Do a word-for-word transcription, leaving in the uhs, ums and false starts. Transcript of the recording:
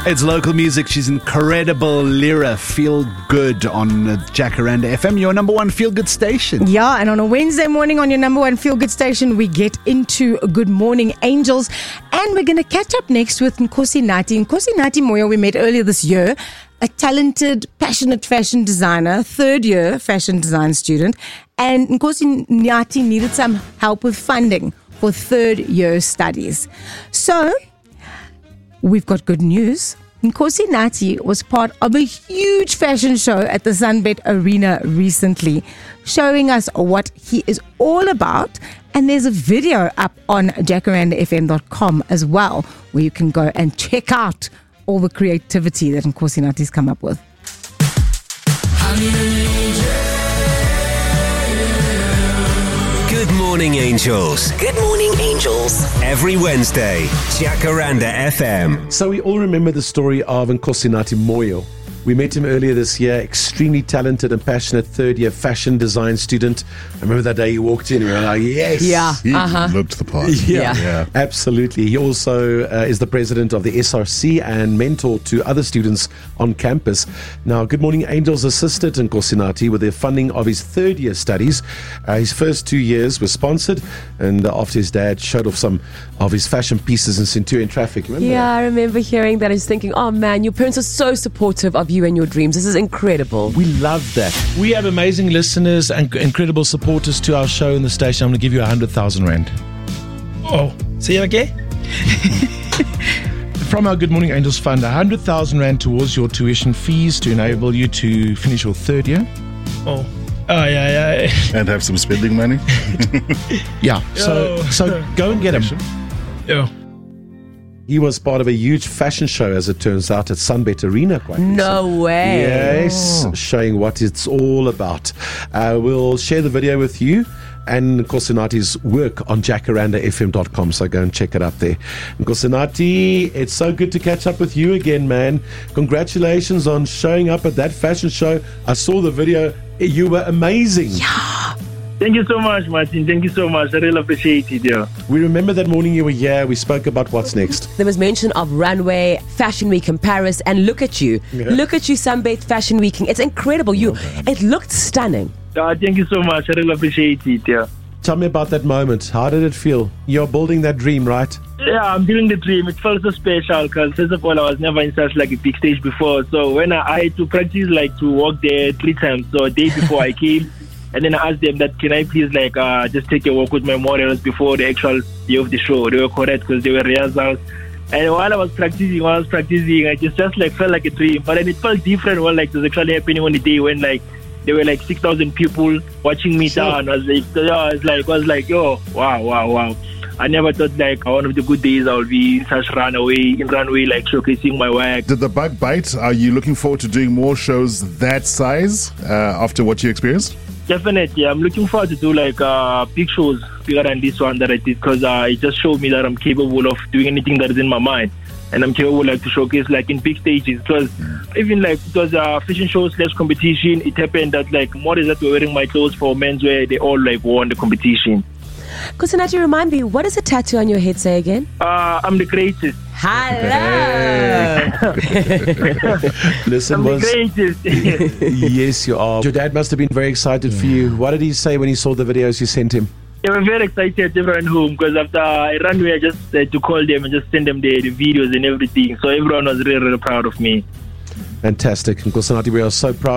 It's local music. She's incredible. Lyra, Feel Good on uh, Jacaranda F M, your number one feel good station. Yeah, and on a Wednesday morning on your number one feel good station, we get into Good Morning Angels, and we're going to catch up next with Nkosi Nati. Nkosi Nati Moyo, we met earlier this year, a talented, passionate fashion designer, third year fashion design student, and Nkosi Nati needed some help with funding for third year studies. So we've got good news. Nkosi Nati was part of a huge fashion show at the Sunbet Arena recently, showing us what he is all about. And there's a video up on jacaranda f m dot com as well, where you can go and check out all the creativity that Nkosi Nati's come up with. Good morning, Angels. Good morning, Angels. Every Wednesday, Jacaranda F M. So we all remember the story of Nkosi Nati Moyo. We met him earlier this year, extremely talented and passionate third-year fashion design student. I remember that day he walked in and we were like, yes. Yeah. He Uh-huh. looked the part. Yeah, Yeah. absolutely. He also uh, is the president of the S R C and mentor to other students on campus. Now, Good Morning Angels assisted Nkosi Nati with the funding of his third year studies. Uh, his first two years were sponsored, and uh, after his dad showed off some of his fashion pieces in Centurion Traffic. Remember Yeah, that? I remember hearing that. I was thinking, oh man, your parents are so supportive of you and your dreams. This is incredible. We love that. We have amazing listeners and incredible supporters to our show in the station. I'm going to give you a hundred thousand rand. Oh, say it again. From our Good Morning Angels Fund, a hundred thousand rand towards your tuition fees to enable you to finish your third year. Oh, oh yeah, yeah. And have some spending money. Yeah. So, Oh. so go and get him. Yeah. He was part of a huge fashion show, as it turns out, at Sunbet Arena quite recently. No way. Yes, showing what it's all about. Uh, we'll share the video with you and Nkosi Nati's work on jacaranda f m dot com, so go and check it up there. Nkosi Nati, it's so good to catch up with you again, man. Congratulations on showing up at that fashion show. I saw the video. You were amazing. Thank you so much, Martin. Thank you so much. I really appreciate it. Yeah. We remember that morning you were here. We spoke about what's next. There was mention of Runway, Fashion Week in Paris, and look at you. Yeah. Look at you, Sunbathe Fashion Weeking. It's incredible. You, it looked stunning. Uh, thank you so much. I really appreciate it. Yeah. Tell me about that moment. How did it feel? You're building that dream, right? Yeah, I'm doing the dream. It felt so special because, first of all, I was never in such like a big stage before. So when I, I had to practice like to walk there three times, so a day before I came. And then I asked them that, can I please like uh, just take a walk with my models before the actual day of the show? They were correct because they were rehearsals. And while I was practicing, while I was practicing, I just, just like felt like a dream. But then it felt different when like it was actually happening on the day when like there were like six thousand people watching me Sure. down. I was like, yeah, I was like, I was like, yo, wow, wow, wow. I never thought like one of the good days I'll be in such runaway, in runway, like showcasing my work. Did the bug bite? Are you looking forward to doing more shows that size uh, after what you experienced? Definitely, I'm looking forward to do like uh, big shows bigger than this one that I did because uh, it just showed me that I'm capable of doing anything that is in my mind, and I'm capable like to showcase like in big stages. Because even like it was a fashion show slash competition, it happened that like models that were wearing my clothes for menswear, they all like won the competition. Nkosi Nati, remind me, what does a tattoo on your head say again? Uh, I'm the greatest. Hello. Listen, I'm was the greatest. yes, you are. Your dad must have been very excited for you. What did he say when he saw the videos you sent him? They were very excited to run home because after I ran away, I just had to call them and just send them the, the videos and everything. So everyone was really, really proud of me. Fantastic. Nkosi Nati, we are so proud.